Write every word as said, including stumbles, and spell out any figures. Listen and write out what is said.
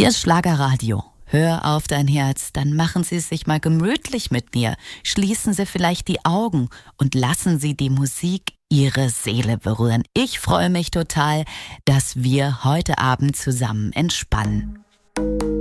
Hier ist Schlagerradio. Hör auf dein Herz, dann machen Sie es sich mal gemütlich mit mir. Schließen Sie vielleicht die Augen und lassen Sie die Musik Ihre Seele berühren. Ich freue mich total, dass wir heute Abend zusammen entspannen.